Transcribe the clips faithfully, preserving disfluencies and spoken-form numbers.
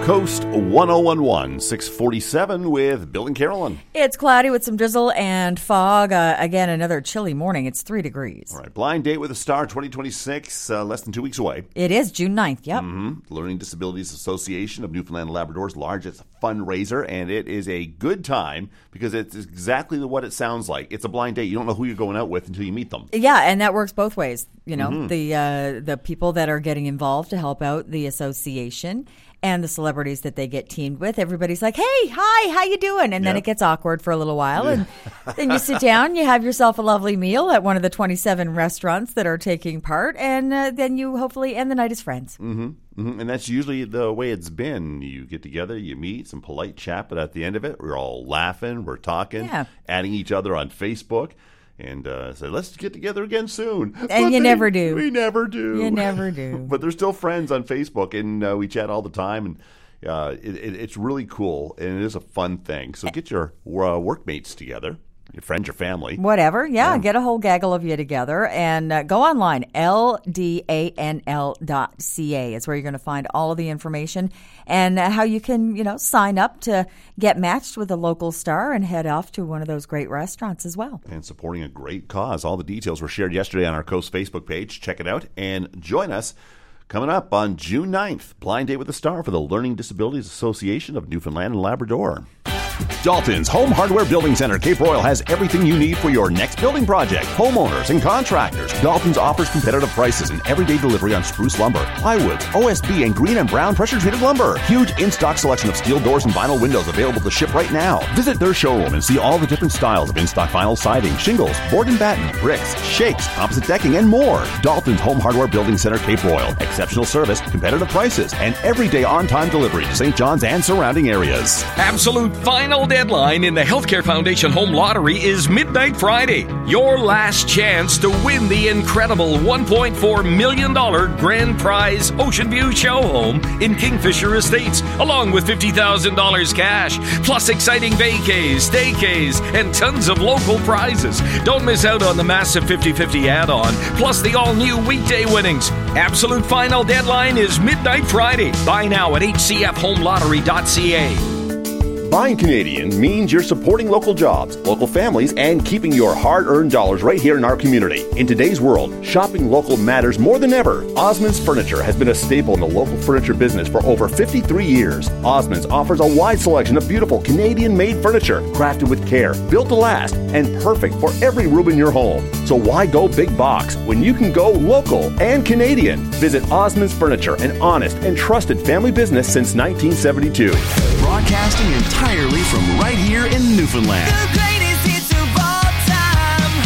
Coast one oh one one, six forty-seven with Bill and Carolyn. It's cloudy with some drizzle and fog. Uh, again, another chilly morning. It's three degrees. All right, Blind Date with a Star twenty twenty-six, uh, less than two weeks away. It is June ninth, yep. Mm-hmm. Learning Disabilities Association of Newfoundland and Labrador's largest fundraiser, and it is a good time because it's exactly what it sounds like. It's a blind date. You don't know who you're going out with until you meet them. Yeah, and that works both ways. You know, Mm-hmm. the uh, the people that are getting involved to help out the association and the celebrities that they get teamed with. Everybody's like, hey, hi, how you doing? And then Yeah. it gets awkward for a little while. And then you sit down, you have yourself a lovely meal at one of the twenty-seven restaurants that are taking part. And uh, then you hopefully end the night as friends. Mm-hmm. Mm-hmm. And that's usually the way it's been. You get together, you meet, some polite chat, but at the end of it, we're all laughing, we're talking, Yeah. adding each other on Facebook. And uh, say, let's get together again soon. And But you they- never do. We never do. You never do. But they're still friends on Facebook, and uh, we chat all the time. And uh, it, it, it's really cool, and it is a fun thing. So get your uh, workmates together, your friends, your family. Whatever. Yeah, get a whole gaggle of you together and uh, go online. L D A N L dot C A is where you're going to find all of the information and uh, how you can, you know, sign up to get matched with a local star and head off to one of those great restaurants as well. And supporting a great cause. All the details were shared yesterday on our Coast Facebook page. Check it out and join us. Coming up on June ninth, Blind Date with a Star for the Learning Disabilities Association of Newfoundland and Labrador. Dalton's Home Hardware Building Center, Cape Royal, has everything you need for your next building project. Homeowners and contractors. Dalton's offers competitive prices and everyday delivery on spruce lumber, plywoods, O S B, and green and brown pressure-treated lumber. Huge in-stock selection of steel doors and vinyl windows available to ship right now. Visit their showroom and see all the different styles of in-stock vinyl siding, shingles, board and batten, bricks, shakes, composite decking, and more. Dalton's Home Hardware Building Center, Cape Royal. Exceptional service, competitive prices, and everyday on-time delivery to Saint John's and surrounding areas. Absolute final deadline in the Healthcare Foundation Home Lottery is midnight Friday. Your last chance to win the incredible one point four million dollars grand prize Ocean View show home in Kingfisher Estates, along with fifty thousand dollars cash, plus exciting vacays, staycays, and tons of local prizes. Don't miss out on the massive fifty-fifty add-on, plus the all-new weekday winnings. Absolute final deadline is midnight Friday. Buy now at h c f home lottery dot c a. Buying Canadian means you're supporting local jobs, local families, and keeping your hard-earned dollars right here in our community. In today's world, shopping local matters more than ever. Osmond's Furniture has been a staple in the local furniture business for over fifty-three years. Osmond's offers a wide selection of beautiful Canadian-made furniture, crafted with care, built to last, and perfect for every room in your home. So why go big box when you can go local and Canadian? Visit Osmond's Furniture, an honest and trusted family business since nineteen seventy-two. Broadcasting entirely from right here in Newfoundland. The greatest hits of all time.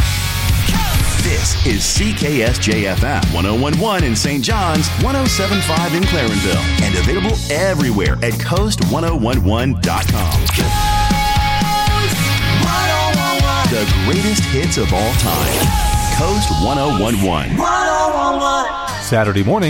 Coast. This is C K S J F M one oh one point one in Saint John's, one oh seven point five in Clarenville, and available everywhere at coast ten eleven dot com. Coast one oh one one. The greatest hits of all time. Coast ten eleven. one oh one one. Saturday morning.